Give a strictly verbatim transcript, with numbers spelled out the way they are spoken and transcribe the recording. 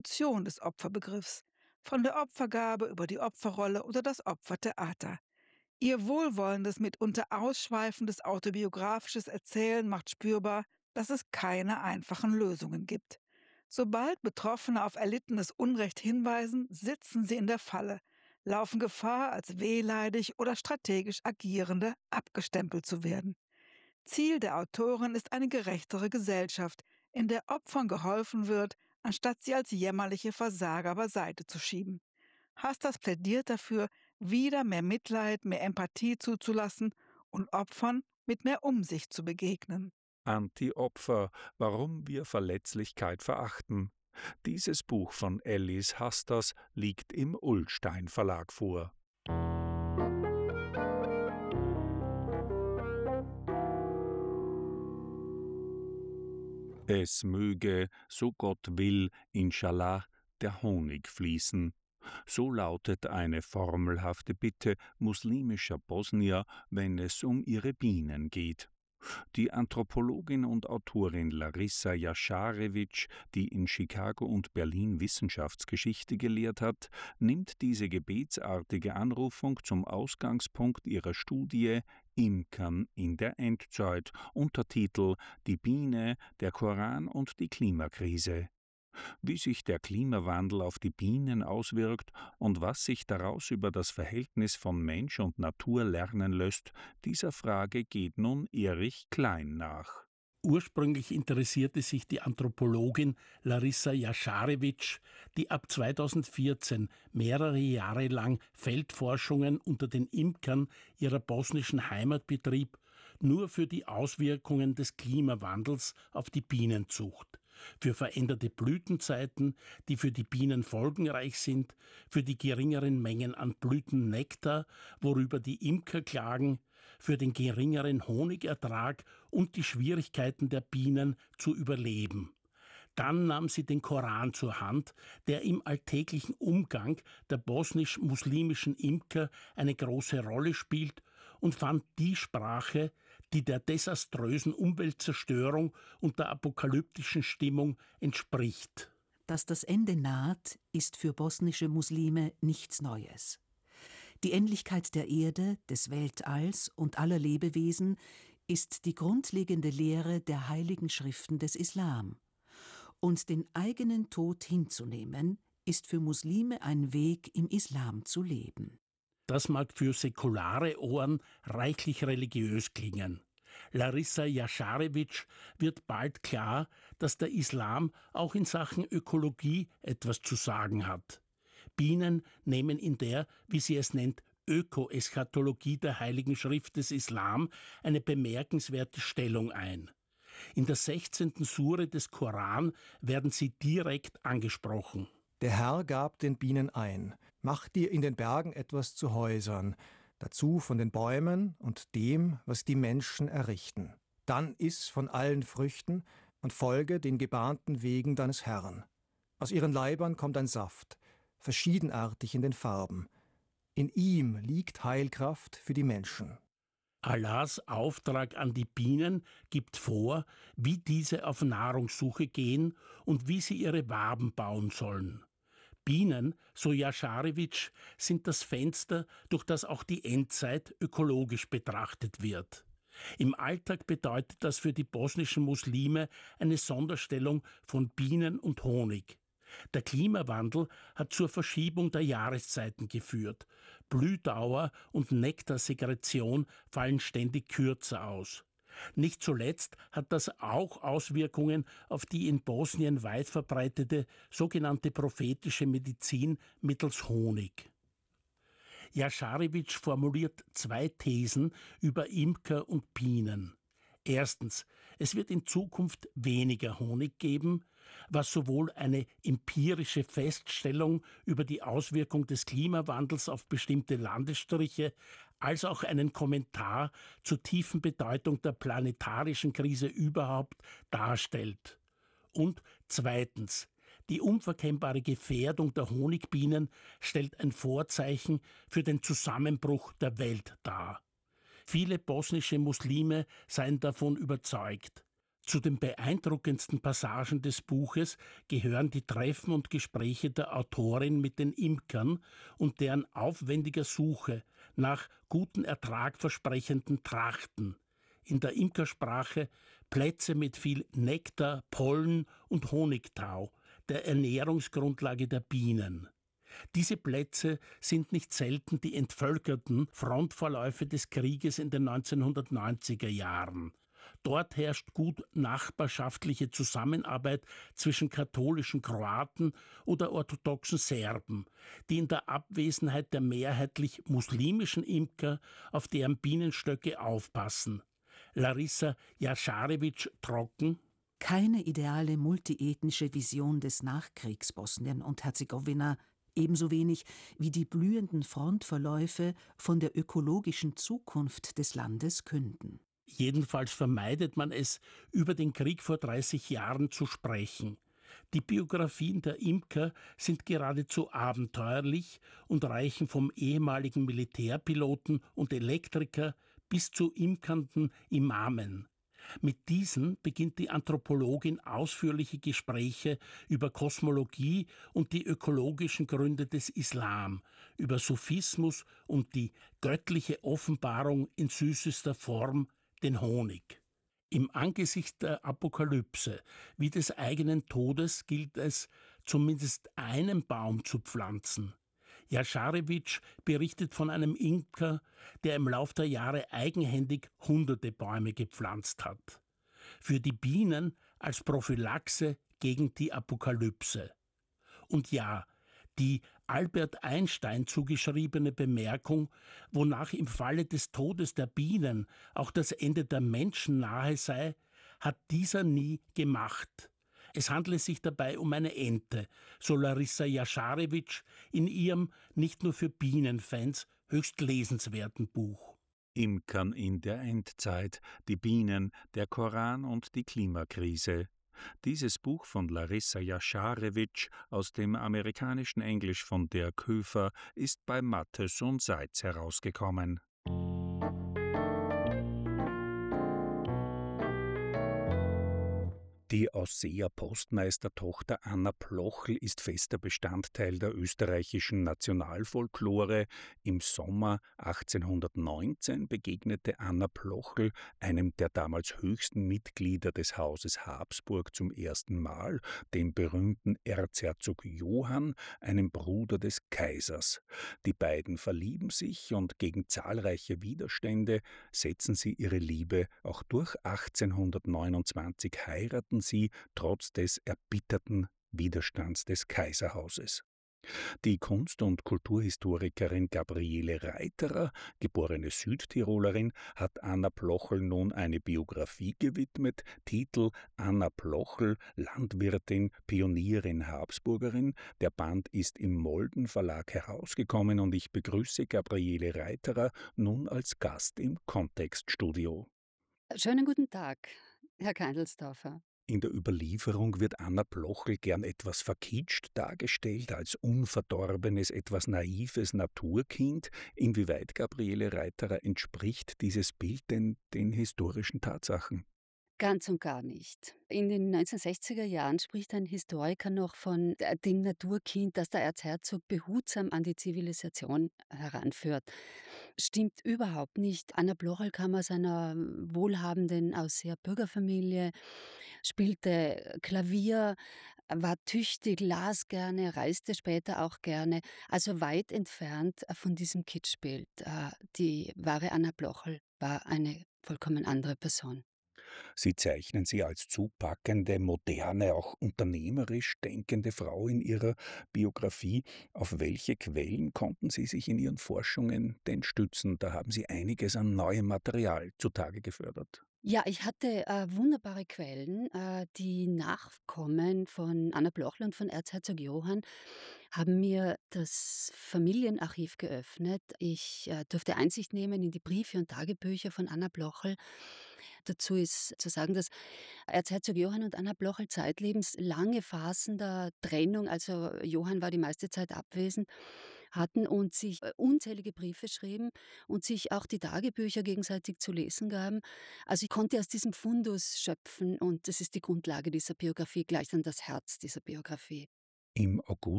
Evolution des Opferbegriffs, von der Opfergabe über die Opferrolle oder das Opfertheater. Ihr wohlwollendes, mitunter ausschweifendes autobiografisches Erzählen macht spürbar, dass es keine einfachen Lösungen gibt. Sobald Betroffene auf erlittenes Unrecht hinweisen, sitzen sie in der Falle, laufen Gefahr, als wehleidig oder strategisch Agierende abgestempelt zu werden. Ziel der Autorin ist eine gerechtere Gesellschaft, in der Opfern geholfen wird, anstatt sie als jämmerliche Versager beiseite zu schieben. Hastas plädiert dafür, wieder mehr Mitleid, mehr Empathie zuzulassen und Opfern mit mehr Umsicht zu begegnen. Anti-Opfer, warum wir Verletzlichkeit verachten. Dieses Buch von Alice Hastas liegt im Ullstein Verlag vor. Es möge, so Gott will, Inshallah, der Honig fließen. So lautet eine formelhafte Bitte muslimischer Bosnier, wenn es um ihre Bienen geht. Die Anthropologin und Autorin Larissa Jascharewitsch, die in Chicago und Berlin Wissenschaftsgeschichte gelehrt hat, nimmt diese gebetsartige Anrufung zum Ausgangspunkt ihrer Studie Imkern in der Endzeit, Untertitel Die Biene, der Koran und die Klimakrise. Wie sich der Klimawandel auf die Bienen auswirkt und was sich daraus über das Verhältnis von Mensch und Natur lernen lässt, dieser Frage geht nun Erich Klein nach. Ursprünglich interessierte sich die Anthropologin Larissa Jascharewitsch, die ab zweitausendvierzehn mehrere Jahre lang Feldforschungen unter den Imkern ihrer bosnischen Heimat betrieb, nur für die Auswirkungen des Klimawandels auf die Bienenzucht, für veränderte Blütenzeiten, die für die Bienen folgenreich sind, für die geringeren Mengen an Blütennektar, worüber die Imker klagen, für den geringeren Honigertrag und die Schwierigkeiten der Bienen zu überleben. Dann nahm sie den Koran zur Hand, der im alltäglichen Umgang der bosnisch-muslimischen Imker eine große Rolle spielt, und fand die Sprache, die der desaströsen Umweltzerstörung und der apokalyptischen Stimmung entspricht. Dass das Ende naht, ist für bosnische Muslime nichts Neues. Die Endlichkeit der Erde, des Weltalls und aller Lebewesen ist die grundlegende Lehre der heiligen Schriften des Islam. Und den eigenen Tod hinzunehmen, ist für Muslime ein Weg, im Islam zu leben. Das mag für säkulare Ohren reichlich religiös klingen. Larissa Jascharewitsch wird bald klar, dass der Islam auch in Sachen Ökologie etwas zu sagen hat. Bienen nehmen in der, wie sie es nennt, Ökoeschatologie der Heiligen Schrift des Islam eine bemerkenswerte Stellung ein. In der sechzehnten Sure des Koran werden sie direkt angesprochen. Der Herr gab den Bienen ein, mach dir in den Bergen etwas zu Häusern, dazu von den Bäumen und dem, was die Menschen errichten. Dann iss von allen Früchten und folge den gebahnten Wegen deines Herrn. Aus ihren Leibern kommt ein Saft, verschiedenartig in den Farben. In ihm liegt Heilkraft für die Menschen. Allahs Auftrag an die Bienen gibt vor, wie diese auf Nahrungssuche gehen und wie sie ihre Waben bauen sollen. Bienen, so Jascharewitsch, sind das Fenster, durch das auch die Endzeit ökologisch betrachtet wird. Im Alltag bedeutet das für die bosnischen Muslime eine Sonderstellung von Bienen und Honig. Der Klimawandel hat zur Verschiebung der Jahreszeiten geführt. Blühdauer und Nektarsekretion fallen ständig kürzer aus. Nicht zuletzt hat das auch Auswirkungen auf die in Bosnien weit verbreitete sogenannte prophetische Medizin mittels Honig. Jascharewitsch formuliert zwei Thesen über Imker und Bienen. Erstens, es wird in Zukunft weniger Honig geben, was sowohl eine empirische Feststellung über die Auswirkung des Klimawandels auf bestimmte Landesstriche als auch einen Kommentar zur tiefen Bedeutung der planetarischen Krise überhaupt darstellt. Und zweitens, die unverkennbare Gefährdung der Honigbienen stellt ein Vorzeichen für den Zusammenbruch der Welt dar. Viele bosnische Muslime seien davon überzeugt. Zu den beeindruckendsten Passagen des Buches gehören die Treffen und Gespräche der Autorin mit den Imkern und deren aufwendiger Suche nach guten Ertrag versprechenden Trachten. In der Imkersprache Plätze mit viel Nektar, Pollen und Honigtau, der Ernährungsgrundlage der Bienen. Diese Plätze sind nicht selten die entvölkerten Frontverläufe des Krieges in den neunzehnhundertneunziger Jahren. Dort herrscht gut nachbarschaftliche Zusammenarbeit zwischen katholischen Kroaten oder orthodoxen Serben, die in der Abwesenheit der mehrheitlich muslimischen Imker auf deren Bienenstöcke aufpassen. Larissa Jašarević trocken: Keine ideale multiethnische Vision des Nachkriegs Bosnien und Herzegowina, ebenso wenig wie die blühenden Frontverläufe von der ökologischen Zukunft des Landes künden. Jedenfalls vermeidet man es, über den Krieg vor dreißig Jahren zu sprechen. Die Biografien der Imker sind geradezu abenteuerlich und reichen vom ehemaligen Militärpiloten und Elektriker bis zu imkernden Imamen. Mit diesen beginnt die Anthropologin ausführliche Gespräche über Kosmologie und die ökologischen Gründe des Islam, über Sufismus und die göttliche Offenbarung in süßester Form, den Honig. Im Angesicht der Apokalypse wie des eigenen Todes gilt es, zumindest einen Baum zu pflanzen. Jašarević berichtet von einem Imker, der im Lauf der Jahre eigenhändig hunderte Bäume gepflanzt hat. Für die Bienen als Prophylaxe gegen die Apokalypse. Und ja, die Albert Einstein zugeschriebene Bemerkung, wonach im Falle des Todes der Bienen auch das Ende der Menschen nahe sei, hat dieser nie gemacht. Es handle sich dabei um eine Ente, so Larissa Jašarević in ihrem nicht nur für Bienenfans höchst lesenswerten Buch. Imkern in der Endzeit, die Bienen, der Koran und die Klimakrise. Dieses Buch von Larissa Jašarević aus dem amerikanischen Englisch von Dirk Höfer ist bei Mattes und Seitz herausgekommen. Die Ausseer Postmeistertochter Anna Plochel ist fester Bestandteil der österreichischen Nationalfolklore. Im Sommer achtzehnhundertneunzehn begegnete Anna Plochel einem der damals höchsten Mitglieder des Hauses Habsburg zum ersten Mal, dem berühmten Erzherzog Johann, einem Bruder des Kaisers. Die beiden verlieben sich und gegen zahlreiche Widerstände setzen sie ihre Liebe auch durch. achtzehnhundertneunundzwanzig heiraten sie trotz des erbitterten Widerstands des Kaiserhauses. Die Kunst- und Kulturhistorikerin Gabriele Reiterer, geborene Südtirolerin, hat Anna Plochel nun eine Biografie gewidmet, Titel Anna Plochel, Landwirtin, Pionierin, Habsburgerin. Der Band ist im Molden Verlag herausgekommen und ich begrüße Gabriele Reiterer nun als Gast im Kontextstudio. Schönen guten Tag, Herr Keindelsdorfer. In der Überlieferung wird Anna Plochel gern etwas verkitscht dargestellt, als unverdorbenes, etwas naives Naturkind. Inwieweit, Gabriele Reiterer, entspricht dieses Bild denn den historischen Tatsachen? Ganz und gar nicht. In den neunzehnhundertsechziger Jahren spricht ein Historiker noch von äh, dem Naturkind, das der Erzherzog behutsam an die Zivilisation heranführt. Stimmt überhaupt nicht. Anna Plochel kam aus einer wohlhabenden Ausseher-Bürgerfamilie, spielte Klavier, war tüchtig, las gerne, reiste später auch gerne. Also weit entfernt von diesem Kitschbild. Äh, Die wahre Anna Plochel war eine vollkommen andere Person. Sie zeichnen sie als zupackende, moderne, auch unternehmerisch denkende Frau in Ihrer Biografie. Auf welche Quellen konnten Sie sich in Ihren Forschungen denn stützen? Da haben Sie einiges an neuem Material zutage gefördert. Ja, ich hatte äh, wunderbare Quellen. Äh, die Nachkommen von Anna Plochel und von Erzherzog Johann haben mir das Familienarchiv geöffnet. Ich äh, durfte Einsicht nehmen in die Briefe und Tagebücher von Anna Plochel. Dazu ist zu sagen, dass Erzherzog Johann und Anna Plochel zeitlebens lange Phasen der Trennung, also Johann war die meiste Zeit abwesend, hatten und sich äh, unzählige Briefe schrieben und sich auch die Tagebücher gegenseitig zu lesen gaben. Also ich konnte aus diesem Fundus schöpfen und das ist die Grundlage dieser Biografie, gleich dann das Herz dieser Biografie. Im August